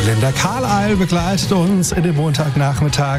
Linda Carlisle begleitet uns in dem Montagnachmittag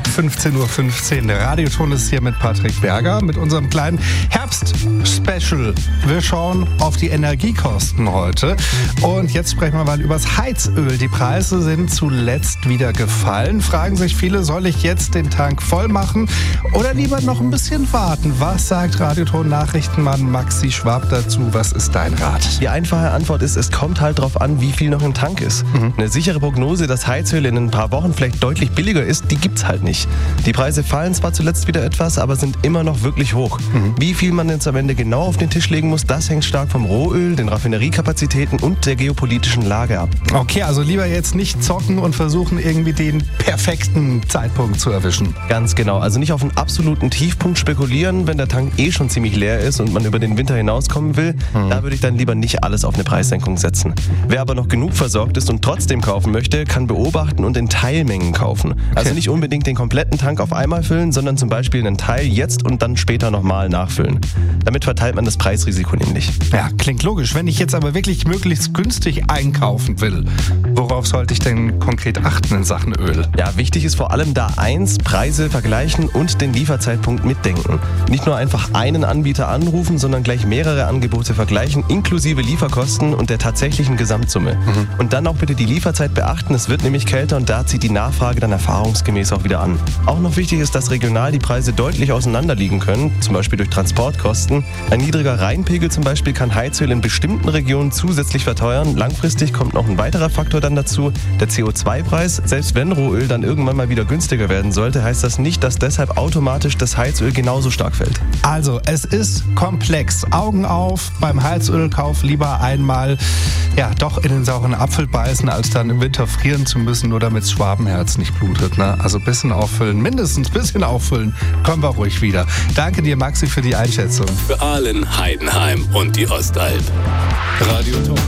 15:15 Uhr. Der Radioton ist hier mit Patrick Berger mit unserem kleinen Herbst-Special. Wir schauen auf die Energiekosten heute. Und jetzt sprechen wir mal über das Heizöl. Die Preise sind zuletzt wieder gefallen. Fragen sich viele, soll ich jetzt den Tank voll machen oder lieber noch ein bisschen warten? Was sagt Radioton-Nachrichtenmann Maxi Schwab dazu? Was ist dein Rat? Die einfache Antwort ist, es kommt halt drauf an, wie viel noch im Tank ist. Eine sichere Prognose, dass Heizöl in ein paar Wochen vielleicht deutlich billiger ist, die gibt's halt nicht. Die Preise fallen zwar zuletzt wieder etwas, aber sind immer noch wirklich hoch. Wie viel man jetzt am Ende genau auf den Tisch legen muss, das hängt stark vom Rohöl, den Raffineriekapazitäten und der geopolitischen Lage ab. Okay, also lieber jetzt nicht zocken und versuchen irgendwie den perfekten Zeitpunkt zu erwischen. Ganz genau, also nicht auf einen absoluten Tiefpunkt spekulieren, wenn der Tank eh schon ziemlich leer ist und man über den Winter hinauskommen will. Da würde ich dann lieber nicht alles auf eine Preissenkung setzen. Wer aber noch genug versorgt ist und trotzdem kaufen möchte, kann beobachten und in Teilmengen kaufen. Also nicht unbedingt den kompletten Tank auf einmal füllen, sondern zum Beispiel einen Teil jetzt und dann später nochmal nachfüllen. Damit verteilt man das Preisrisiko nämlich. Ja, klingt logisch. Wenn ich jetzt aber wirklich möglichst günstig einkaufen will, worauf sollte ich denn konkret achten in Sachen Öl? Ja, wichtig ist vor allem da eins, Preise vergleichen und den Lieferzeitpunkt mitdenken. Nicht nur einfach einen Anbieter anrufen, sondern gleich mehrere Angebote vergleichen, inklusive Lieferkosten und der tatsächlichen Gesamtsumme. Und dann auch bitte die Lieferzeit beachten, es wird nämlich kälter und da zieht die Nachfrage dann erfahrungsgemäß auch wieder an. Auch noch wichtig ist, dass regional die Preise deutlich auseinander liegen können, zum Beispiel durch Transportkosten. Ein niedriger Rheinpegel zum Beispiel kann Heizöl in bestimmten Regionen zusätzlich verteuern. Langfristig kommt noch ein weiterer Faktor dann dazu, der CO2-Preis. Selbst wenn Rohöl dann irgendwann mal wieder günstiger werden sollte, heißt das nicht, dass deshalb automatisch das Heizöl genauso stark fällt. Also, es ist komplex. Augen auf, beim Heizölkauf lieber einmal doch in den sauren Apfel beißen, als dann im Winter frieren zu müssen, nur damit das Schwabenherz nicht blutet. Ne? Also ein bisschen auffüllen, mindestens ein bisschen auffüllen, kommen wir ruhig wieder. Danke dir, Maxi, für die Einschätzung. Für Aalen, Heidenheim und die Ostalb. Radioton.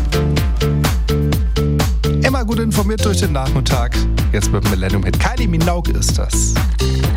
Immer gut informiert durch den Nachmittag. Jetzt mit dem Millennium-Hit. Kylie Minogue ist das.